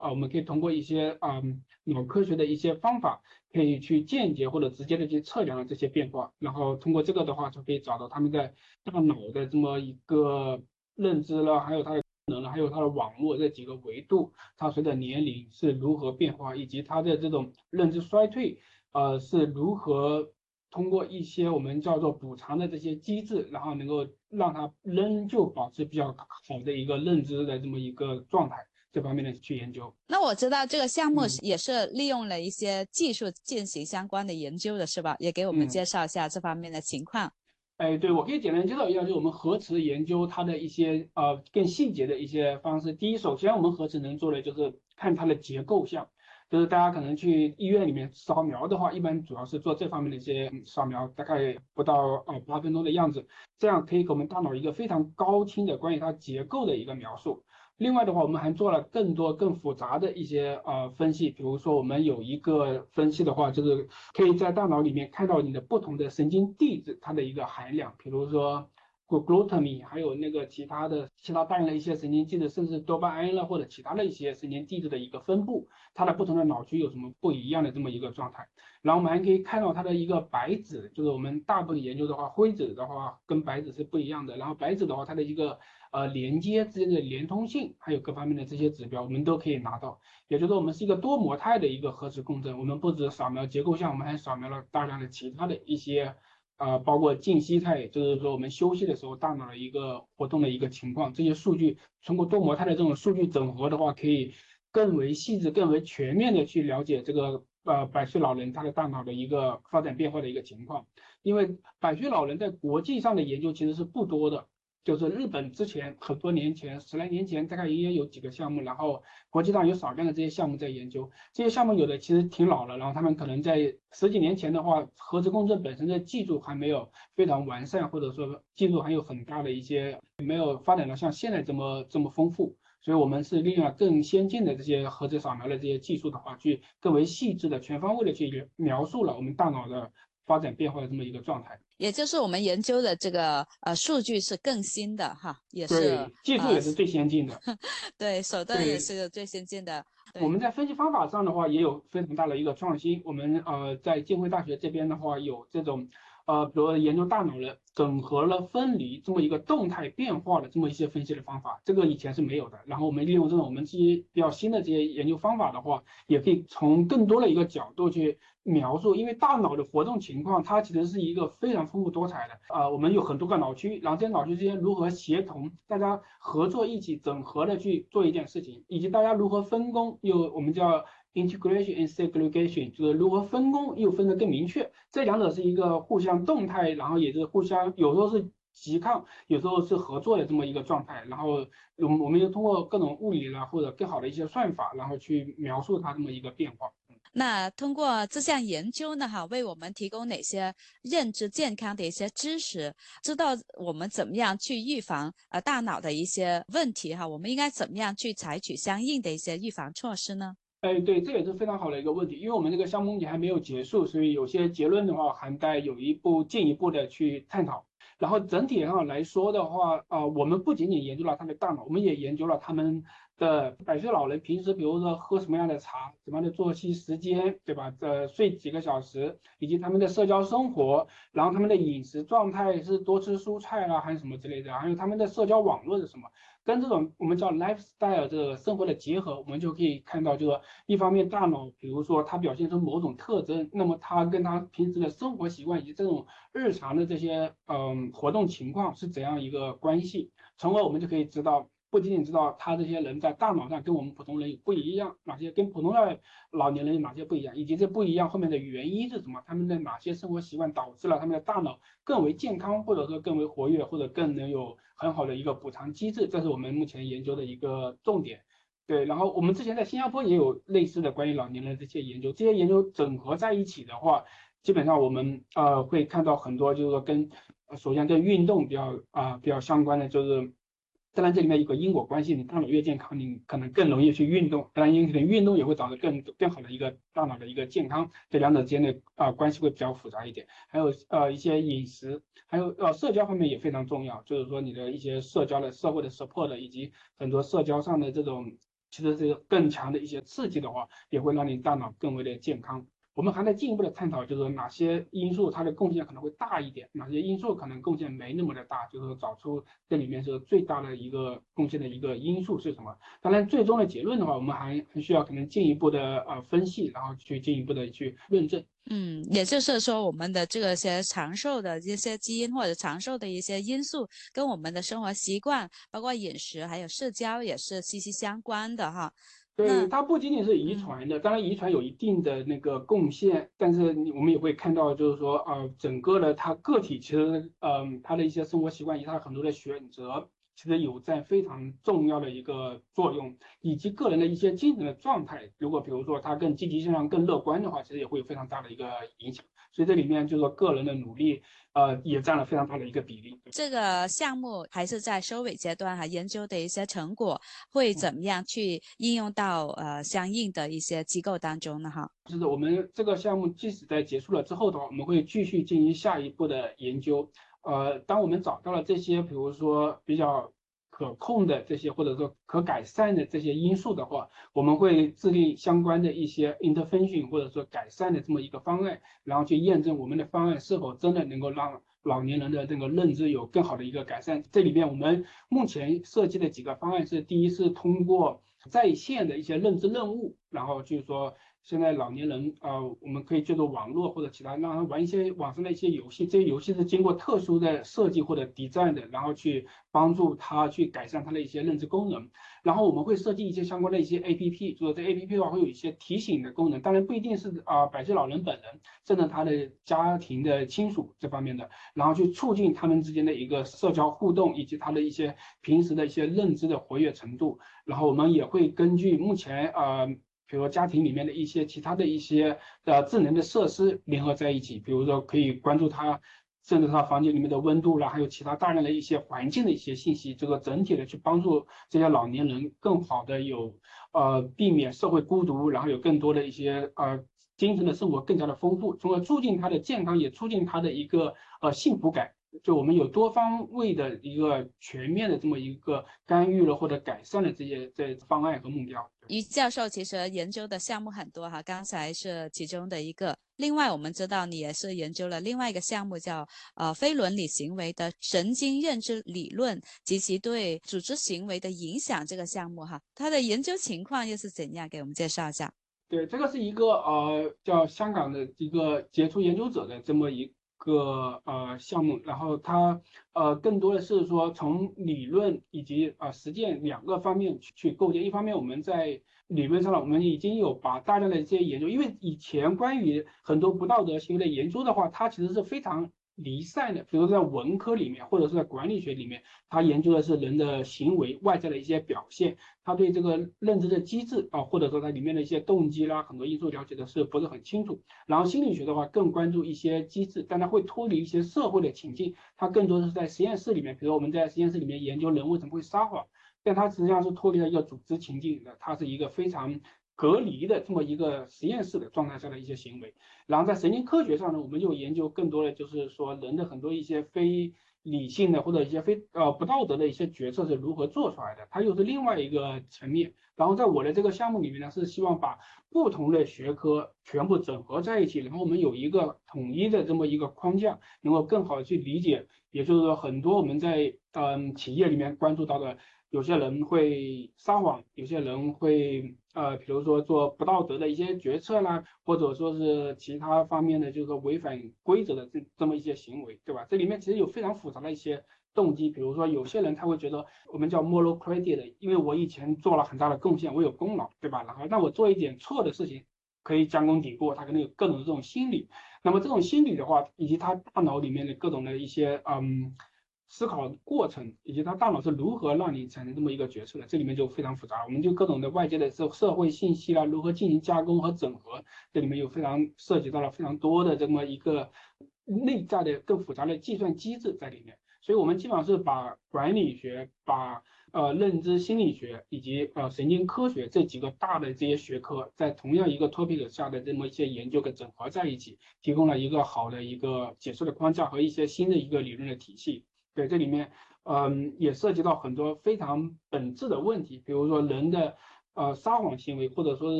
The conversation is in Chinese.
我们可以通过一些脑科学的一些方法，可以去间接或者直接的去测量这些变化，然后通过这个的话，就可以找到他们在大脑的这么一个认知了，还有它的功能了，还有它的网络这几个维度，它随着年龄是如何变化，以及它的这种认知衰退，是如何通过一些我们叫做补偿的这些机制，然后能够让它仍旧保持比较好的一个认知的这么一个状态，这方面的去研究。 那我知道这个项目嗯也是利用了一些技术进行相关的研究的，是吧？也给我们介嗯。 绍一下这方面的情况。 哎，对，我可以简单介绍一下，就是我们核磁研究它的一些更细节的一些方式。第一，首先我们核磁能做的就是看它的结构像，就是大家可能去医院里面扫描的话，一般主要是做这方面的一些扫描，大概不到8分钟的样子，这样可以给我们大脑一个非常高清的关于它结构的一个描述。另外的话，我们还做了更多更复杂的一些分析，比如说我们有一个分析的话，就是可以在大脑里面看到你的不同的神经递质它的一个含量，比如说 glutamine，还有那个其他大量的一些神经递质，甚至多巴胺了或者其他的一些神经递质的一个分布，它的不同的脑区有什么不一样的这么一个状态。然后我们还可以看到它的一个白质，就是我们大部分研究的话，灰质的话跟白质是不一样的。然后白质的话，它的一个连接之间的连通性，还有各方面的这些指标，我们都可以拿到。也就是说，我们是一个多模态的一个核磁共振，我们不只扫描结构像，我们还扫描了大量的其他的一些包括静息态，就是说我们休息的时候大脑的一个活动的一个情况，这些数据通过多模态的这种数据整合的话，可以更为细致、更为全面的去了解这个百岁老人他的大脑的一个发展变化的一个情况。因为百岁老人在国际上的研究其实是不多的，就是日本之前很多年前10来年前大概也有几个项目，然后国际上有少量的这些项目在研究。这些项目有的其实挺老了，然后他们可能在10几年前的话，核磁共振本身的技术还没有非常完善，或者说技术还有很大的一些没有发展到像现在这么丰富。所以我们是利用了更先进的这些核磁扫描的这些技术的话，去更为细致的、全方位的去描述了我们大脑的发展变化的这么一个状态。 也就是我们研究的这个数据是更新的哈，也是对，技术也是最先进的。 对，手段也对， 是最先进的。对。 我们在分析方法上的话，也有非常大的一个创新。我们在浸会大学这边的话，有这种比如研究大脑的整合了分离这么一个动态变化的这么一些分析的方法，这个以前是没有的。然后我们利用这种我们这些比较新的这些研究方法的话，也可以从更多的一个角度去描述，因为大脑的活动情况它其实是一个非常丰富多彩的。我们有很多个脑区，然后这些脑区之间如何协同，大家合作一起整合的去做一件事情，以及大家如何分工，我们叫 integration and segregation，就是如何分工又分得更明确。这两者是一个互相动态，然后也是互相有时候是拮抗，有时候是合作的这么一个状态。然后我们又通过各种物理啦或者更好的一些算法，然后去描述它这么一个变化。 那通过这项研究呢，哈，为我们提供哪些认知健康的一些知识，知道我们怎么样去预防大脑的一些问题哈，我们应该怎么样去采取相应的一些预防措施呢？ 哎，对，这也是非常好的一个问题，因为我们这个项目目前还没有结束，所以有些结论的话还待有进一步的去探讨。然后整体上来说的话，我们不仅仅研究了他的大脑，我们也研究了他们的百岁老人平时，比如说喝什么样的茶，什么样的作息时间，对吧？睡几个小时，以及他们的社交生活，然后他们的饮食状态是多吃蔬菜啦，还是什么之类的，还有他们的社交网络是什么。跟这种我们叫 lifestyle 这个生活的结合，我们就可以看到，就是一方面大脑，比如说它表现出某种特征，那么它跟它平时的生活习惯以及这种日常的这些活动情况是怎样一个关系，从而我们就可以知道。不仅仅知道他这些人在大脑上跟我们普通人有不一样，哪些跟普通的老年人有哪些不一样，以及这不一样后面的原因是什么，他们的哪些生活习惯导致了他们的大脑更为健康，或者说更为活跃，或者更能有很好的一个补偿机制，这是我们目前研究的一个重点。对，然后我们之前在新加坡也有类似的关于老年人的这些研究，这些研究整合在一起的话，基本上我们会看到很多就是说首先跟运动比较相关的，就是当然这里面有个因果关系，你大脑越健康，你可能更容易去运动，当然可能运动也会导致更好的一个大脑的一个健康，这两者之间的关系会比较复杂一点。还有一些饮食，还有社交方面也非常重要，就是说你的一些社交的社会的 support，以及很多社交上的这种其实是更强的一些刺激的话，也会让你大脑更为的健康。我们还在进一步的探讨，就是哪些因素它的贡献可能会大一点，哪些因素可能贡献没那么的大，就是找出这里面是最大的一个贡献的一个因素是什么。当然，最终的结论的话，我们还需要可能进一步的分析，然后去进一步的去论证。 也就是说，我们的这个些长寿的一些基因或者长寿的一些因素，跟我们的生活习惯，包括饮食还有社交也是息息相关的哈。 对， 那它不仅仅是遗嗯。 传的，当然遗传有一定的那个贡献，但是我们也会看到，就是说，整个的它个体其实，它的一些生活习惯以及它很多的选择，其实有占非常重要的一个作用，以及个人的一些精神的状态，如果比如说他更积极向上、更乐观的话，其实也会有非常大的一个影响。所以这里面就是说个人的努力，也占了非常大的一个比例。 这个项目还是在收尾阶段哈，研究的一些成果会怎么样去应用到相应的一些机构当中呢？哈。 就是我们这个项目即使在结束了之后的话，我们会继续进行下一步的研究。当我们找到了这些，比如说比较可控的这些，或者说可改善的这些因素的话，我们会制定相关的一些 intervention 或者说改善的这么一个方案，然后去验证我们的方案是否真的能够让老年人的这个认知有更好的一个改善。这里面我们目前设计的几个方案是：第一是通过在线的一些认知任务，然后就是说现在老年人我们可以借助网络或者其他让他玩一些网上的一些游戏，这些游戏是经过特殊的设计或者 design 的，然后去帮助他去改善他的一些认知功能。然后我们会设计一些相关的一些 APP，就是这 APP 的话会有一些提醒的功能，当然不一定是百岁老人本人，甚至他的家庭的亲属这方面的，然后去促进他们之间的一个社交互动，以及他的一些平时的一些认知的活跃程度。然后我们也会根据目前比如说家庭里面的一些其他的一些智能的设施联合在一起，比如说可以关注他，甚至他房间里面的温度啦，还有其他大量的一些环境的一些信息，这个整体的去帮助这些老年人更好的避免社会孤独，然后有更多的一些精神的生活更加的丰富，从而促进他的健康，也促进他的一个幸福感。就我们有多方位的一个全面的这么一个干预了或者改善了这方案和目标。 于教授其实研究的项目很多哈，刚才是其中的一个。另外，我们知道你也是研究了另外一个项目，叫非伦理行为的神经认知理论及其对组织行为的影响这个项目哈，它的研究情况又是怎样？给我们介绍一下。 对，这个是一个叫香港的一个杰出研究者的这么一个项目，然后它更多的是说从理论以及实践两个方面去构建。一方面我们在理论上呢，我们已经有把大量的这些研究，因为以前关于很多不道德行为的研究的话，它其实是非常离散的，比如说在文科里面或者是在管理学里面，它研究的是人的行为外在的一些表现。他对这个认知的机制或者说它里面的一些动机啦，很多因素了解的是不是很清楚。然后心理学的话更关注一些机制，但它会脱离一些社会的情境，它更多的是在实验室里面，比如我们在实验室里面研究人为什么会撒谎，但它实际上是脱离了一个组织情境的，它是一个非常隔离的这么一个实验室的状态下的一些行为。然后在神经科学上呢，我们就研究更多的就是说人的很多一些非理性的或者一些不道德的一些决策是如何做出来的，它又是另外一个层面。然后在我的这个项目里面呢，是希望把不同的学科全部整合在一起，然后我们有一个统一的这么一个框架，能够更好的去理解。也就是说，很多我们在企业里面关注到的，有些人会撒谎，有些人会比如说做不道德的一些决策啦，或者说是其他方面的，就是说违反规则的这么一些行为，对吧？这里面其实有非常复杂的一些动机，比如说有些人他会觉得我们叫 moral credit，因为我以前做了很大的贡献，我有功劳，对吧？然后那我做一点错的事情可以将功抵过，他可能有各种这种心理。那么这种心理的话，以及他大脑里面的各种的一些思考过程，以及他大脑是如何让你产生这么一个决策的，这里面就非常复杂。我们就各种的外界的社会信息啦，如何进行加工和整合，这里面有非常涉及到了非常多的这么一个内在的更复杂的计算机制在里面。所以我们基本上是把管理学、把认知心理学以及神经科学这几个大的这些学科，在同样一个 topic 下的这么一些研究给整合在一起，提供了一个好的一个解释的框架和一些新的一个理论的体系。对，这里面也涉及到很多非常本质的问题，比如说人的撒谎行为，或者说